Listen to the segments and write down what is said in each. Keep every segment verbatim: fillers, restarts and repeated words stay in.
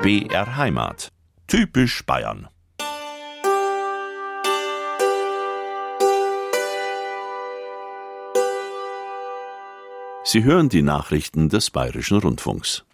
B R Heimat. Typisch Bayern. Sie hören die Nachrichten des Bayerischen Rundfunks.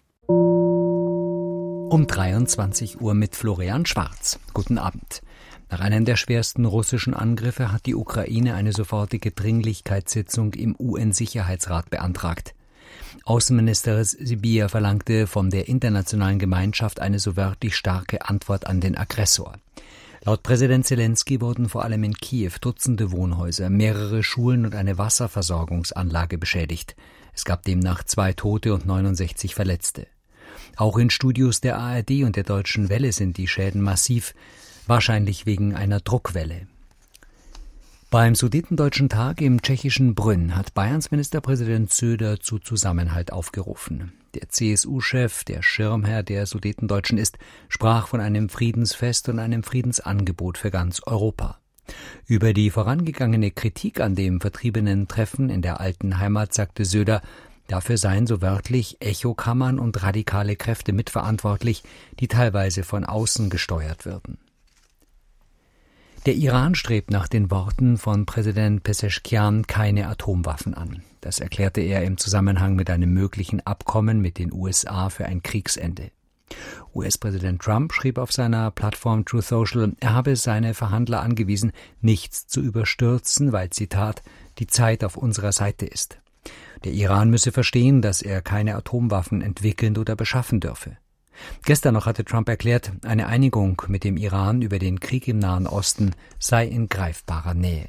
Um dreiundzwanzig Uhr mit Florian Schwarz. Guten Abend. Nach einem der schwersten russischen Angriffe hat die Ukraine eine sofortige Dringlichkeitssitzung im U N-Sicherheitsrat beantragt. Außenminister Sybiha verlangte von der internationalen Gemeinschaft eine so wörtlich starke Antwort an den Aggressor. Laut Präsident Zelensky wurden vor allem in Kiew Dutzende Wohnhäuser, mehrere Schulen und eine Wasserversorgungsanlage beschädigt. Es gab demnach zwei Tote und neunundsechzig Verletzte. Auch in Studios der A R D und der Deutschen Welle sind die Schäden massiv, wahrscheinlich wegen einer Druckwelle. Beim Sudetendeutschen Tag im tschechischen Brünn hat Bayerns Ministerpräsident Söder zu Zusammenhalt aufgerufen. Der C S U-Chef, der Schirmherr der Sudetendeutschen ist, sprach von einem Friedensfest und einem Friedensangebot für ganz Europa. Über die vorangegangene Kritik an dem vertriebenen Treffen in der alten Heimat sagte Söder, dafür seien so wörtlich Echokammern und radikale Kräfte mitverantwortlich, die teilweise von außen gesteuert würden. Der Iran strebt nach den Worten von Präsident Pezeshkian keine Atomwaffen an. Das erklärte er im Zusammenhang mit einem möglichen Abkommen mit den U S A für ein Kriegsende. U S-Präsident Trump schrieb auf seiner Plattform Truth Social, er habe seine Verhandler angewiesen, nichts zu überstürzen, weil, Zitat, die Zeit auf unserer Seite ist. Der Iran müsse verstehen, dass er keine Atomwaffen entwickeln oder beschaffen dürfe. Gestern noch hatte Trump erklärt, eine Einigung mit dem Iran über den Krieg im Nahen Osten sei in greifbarer Nähe.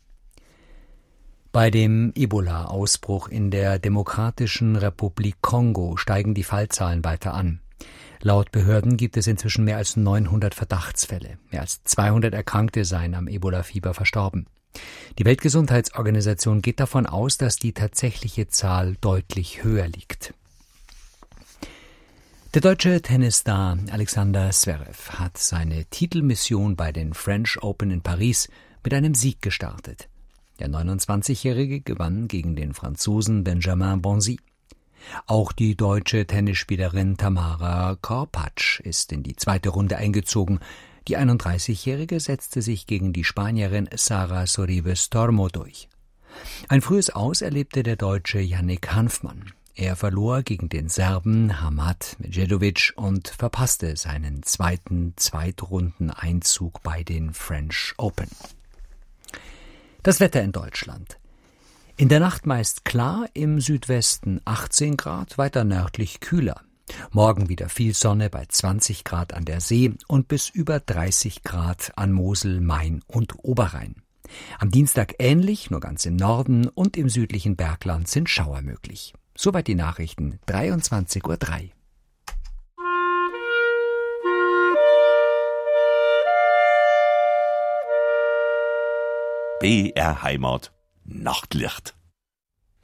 Bei dem Ebola-Ausbruch in der Demokratischen Republik Kongo steigen die Fallzahlen weiter an. Laut Behörden gibt es inzwischen mehr als neunhundert Verdachtsfälle. Mehr als zweihundert Erkrankte seien am Ebola-Fieber verstorben. Die Weltgesundheitsorganisation geht davon aus, dass die tatsächliche Zahl deutlich höher liegt. Der deutsche Tennisstar Alexander Zverev hat seine Titelmission bei den French Open in Paris mit einem Sieg gestartet. Der neunundzwanzigjährige gewann gegen den Franzosen Benjamin Bonzi. Auch die deutsche Tennisspielerin Tamara Korpatsch ist in die zweite Runde eingezogen. Die einunddreißigjährige setzte sich gegen die Spanierin Sara Sorribes Tormo durch. Ein frühes Aus erlebte der Deutsche Yannick Hanfmann. Er verlor gegen den Serben Hamad Medjedovic und verpasste seinen zweiten Zweitrundeneinzug bei den French Open. Das Wetter in Deutschland. In der Nacht meist klar, im Südwesten achtzehn Grad, weiter nördlich kühler. Morgen wieder viel Sonne bei zwanzig Grad an der See und bis über dreißig Grad an Mosel, Main und Oberrhein. Am Dienstag ähnlich, nur ganz im Norden und im südlichen Bergland sind Schauer möglich. Soweit die Nachrichten, dreiundzwanzig Uhr drei. B R Heimat. Nachtlicht.